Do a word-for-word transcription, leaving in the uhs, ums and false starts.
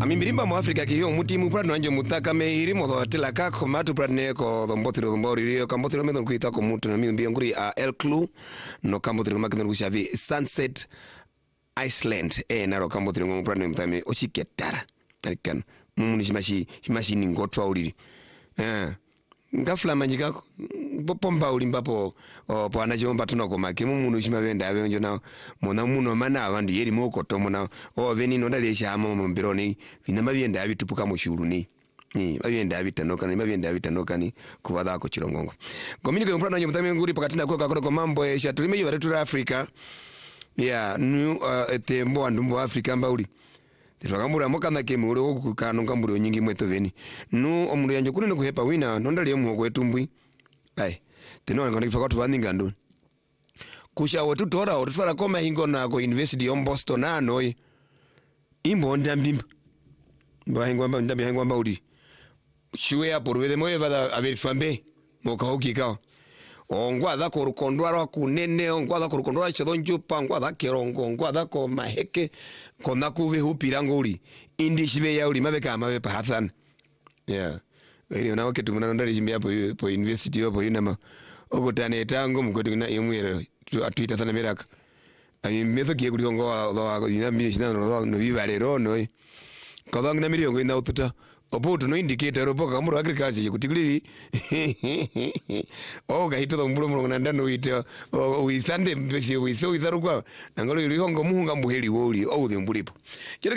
Amimbirimba mu Africa kiyo mutimu pradno anjo mutaka me irimo dhotela kako matu pradne ko dhombotiro dhombori kambotiro mendo kuita ko mutu na mimbi nguri a El Clu no kambotiro makino kushavi Sunset Iceland e naro kambotiro ngo pradno mtame ochiketara arikan mumu nishimashi shimashi ningotwa uliri eh ngafula manjikako popomba ulimbapo po anachomba tunako make mumu shimavenda ave njo na mona muno mana abandu yeri moko tomona o veni no ndale shamo mbironi vinama byenda abitupuka mu shuru ni ni babyenda abitanoka ni babyenda abitanoka ni kubada ko chirongongo gominike umprana nyo mutame nguri pakati na kwa kwa mambo ya shatulime yo retu Africa ya nu uh, etembo andumbo Africa mbauli Titwakamura mokana kemure okukano ngamburo nyingi mweto veni nu omundu yanjo kunene kuhepa wina nondali muhogo etumbwi ai tino ngana kifaka tuvaninga ndo kusha wetu tora otufala koma hingo na go university of Boston ano imbo ndambimba mba hingo mba ndambi hingo mba udi shwe ya porwele moye vada averifambe moka hokika ongwa dha ko rukondwara kunene ongwa dha ko rukondwara chedonjo pangwa dha kerongo ongwa dha ko maheke kona kuve hupirango uri indi shibe ya uri mabeka mabe pahathan yeah weri na waketu muna ndali jimbia po po university opo yinama ogotane tango mukoti na imwere atwita sana meraka ami mezo kiye kuli ngo wa yinambi shina no no vivalero no kadang na mirio ngina ututa opoto no indicator opo kamuro agriculture kutikuli o ga hito mbulo mbulo nanda no ite o wisande mbesi wiso wisarukwa nangalo yihongo muhunga mbuheli woli o udhi mbulipo